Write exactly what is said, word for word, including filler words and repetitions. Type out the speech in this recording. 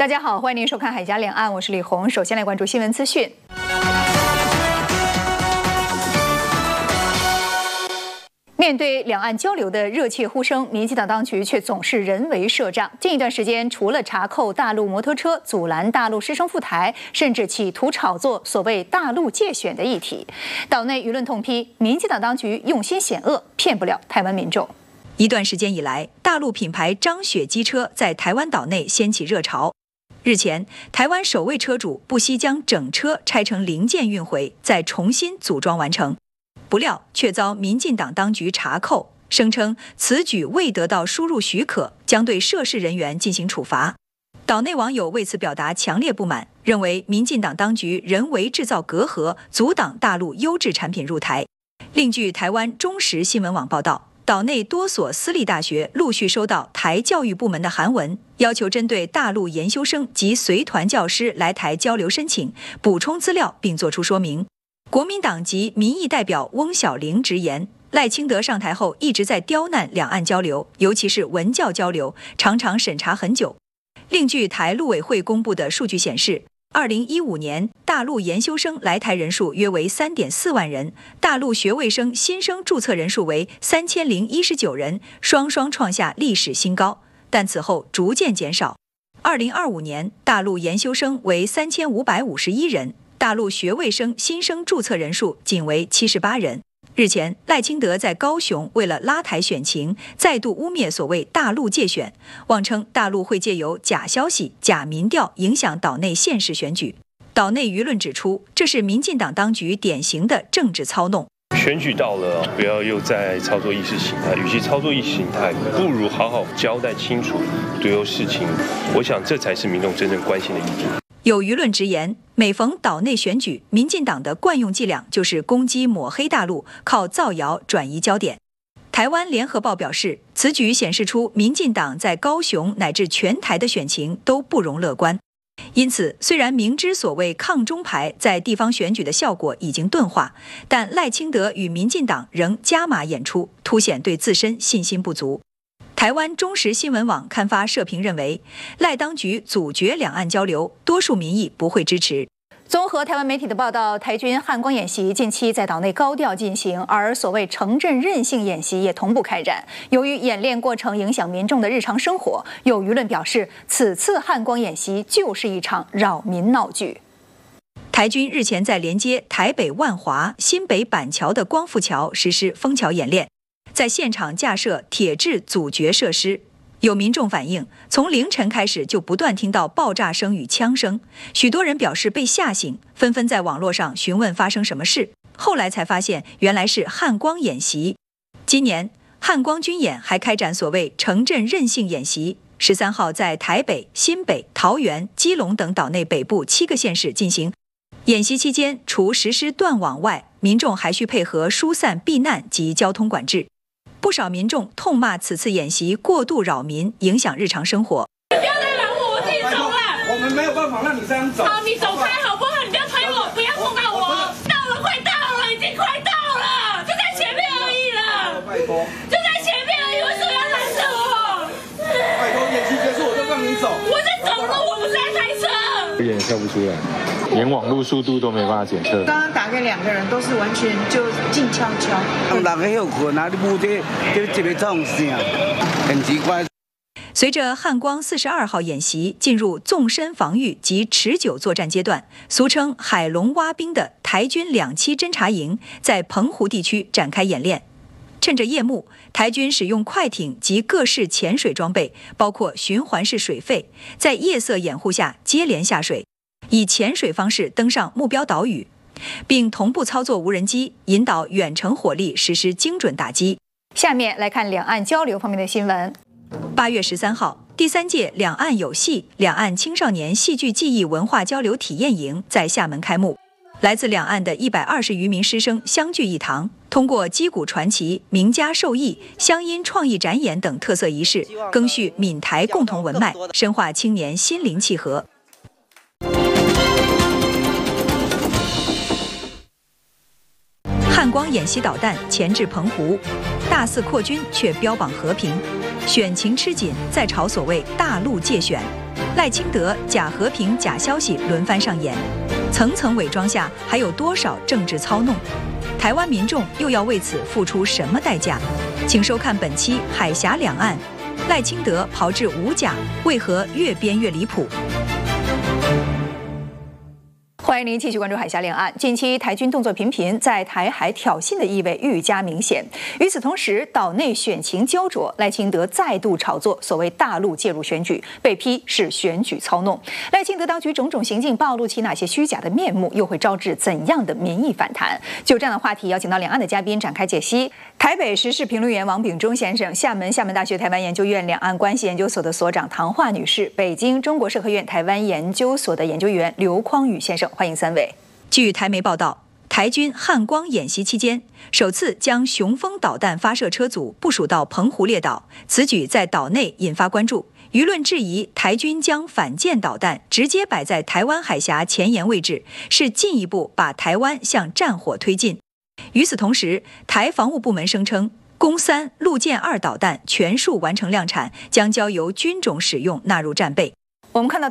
大家好，欢迎您收看《海峡两岸》，我是李红。首先来关注新闻资讯。面对两岸交流的热切呼声，民进党当局却总是人为设障。近一段时间，除了查扣大陆摩托车、阻拦大陆师生赴台，甚至企图炒作所谓大陆介选的议题，岛内舆论痛批民进党当局用心险恶，骗不了台湾民众。 一段时间以来，大陆品牌张雪机车在台湾岛内掀起热潮。日前，台湾首位车主不惜将整车拆成零件运回，再重新组装完成。不料却遭民进党当局查扣，声称此举未得到输入许可，将对涉事人员进行处罚。岛内网友为此表达强烈不满，认为民进党当局人为制造隔阂，阻挡大陆优质产品入台。另据台湾中时新闻网报道，岛内多所私立大学陆续收到台教育部门的函文，要求针对大陆研修生及随团教师来台交流申请补充资料并作出说明。国民党籍民意代表翁小玲直言，赖清德上台后一直在刁难两岸交流，尤其是文教交流，常常审查很久。另据台陆委会公布的数据显示，二零一五年大陆研修生来台人数约为 三点四万人，大陆学位生新生注册人数为三千零一十九人，双双创下历史新高，但此后逐渐减少。二零二五年大陆研修生为三千五百五十一人，大陆学位生新生注册人数仅为七十八人。日前，赖清德在高雄为了拉台选情，再度污蔑所谓大陆介选，妄称大陆会借由假消息、假民调影响岛内县市选举。岛内舆论指出，这是民进党当局典型的政治操弄。 选举到了，不要又在操作意识形态，与其操作意识形态，不如好好交代清楚对有事情。我想这才是民众真正关心的议题。 有舆论直言，每逢岛内选举，民进党的惯用伎俩就是攻击抹黑大陆，靠造谣转移焦点。台湾联合报表示，此举显示出民进党在高雄乃至全台的选情都不容乐观。因此，虽然明知所谓抗中牌在地方选举的效果已经钝化，但赖清德与民进党仍加码演出，凸显对自身信心不足。台湾中时新闻网刊发社评认为，赖当局阻绝两岸交流，多数民意不会支持。 综合台湾媒体的报道，台军汉光演习近期在岛内高调进行，而所谓城镇韧性演习也同步开展。由于演练过程影响民众的日常生活，有舆论表示，此次汉光演习就是一场扰民闹剧。 台军日前在连接台北万华、新北板桥的光复桥实施封桥演练，在现场架设铁质阻绝设施。有民众反映，从凌晨开始就不断听到爆炸声与枪声，许多人表示被吓醒，纷纷在网络上询问发生什么事。后来才发现，原来是汉光演习。今年汉光军演还开展所谓城镇韧性演习，十三号在台北、新北、桃园、基隆等岛内北部七个县市进行。演习期间，除实施断网外，民众还需配合疏散避难及交通管制。不少民众痛骂此次演习过度扰民，影响日常生活。 你不要来拦我，我自己走了。 我们没有办法让你这样走。 好，你走开好不好？你不要推我，不要碰到我。到了，快到了，已经快到了，就在前面而已了。 拜托， 就在前面而已，为什么要拦着我？ 拜托，演习结束我就让你走。 我在走路，我不是在开车。 有点跳不出来。连网络速度都没办法检测。 刚刚打给两个人，都是完全就静悄悄。 大家休困啊，你不得就这边唱声，很奇怪。 随着汉光四十二号演习进入纵深防御及持久作战阶段，俗称海龙蛙兵的台军两栖侦察营在澎湖地区展开演练。趁着夜幕，台军使用快艇及各式潜水装备，包括循环式水肺，在夜色掩护下接连下水，以潜水方式登上目标岛屿，并同步操作无人机，引导远程火力实施精准打击。 下面来看两岸交流方面的新闻。 八月十三号，第三届两岸有戏两岸青少年戏剧技艺文化交流体验营在厦门开幕。来自两岸的一百二十余名师生相聚一堂，通过击鼓传奇、名家授艺、乡音创意展演等特色仪式，赓续闽台共同文脉，深化青年心灵契合。汉光演习导弹前置澎湖，大肆扩军却标榜和平，选情吃紧，在炒所谓大陆介选。 赖清德假和平、假消息轮番上演，层层伪装下还有多少政治操弄？台湾民众又要为此付出什么代价？请收看本期《海峡两岸》，赖清德炮制无假，为何越编越离谱？ 欢迎您继续关注海峡两岸。近期台军动作频频，在台海挑衅的意味愈加明显。与此同时，岛内选情焦灼，赖清德再度炒作所谓大陆介入选举，被批是选举操弄。赖清德当局种种行径暴露其哪些虚假的面目，又会招致怎样的民意反弹？就这样的话题，邀请到两岸的嘉宾展开解析。台北时事评论员王炳忠先生，厦门厦门大学台湾研究院两岸关系研究所的所长唐桦女士，北京中国社科院台湾研究所的研究员刘匡宇先生。欢迎三位。 据台媒报道，台军汉光演习期间，首次将雄风导弹发射车组部署到澎湖列岛，此举在岛内引发关注。舆论质疑台军将反舰导弹直接摆在台湾海峡前沿位置，是进一步把台湾向战火推进。与此同时，台防务部门声称，弓三、陆舰二导弹全数完成量产，将交由军种使用纳入战备。 我们看到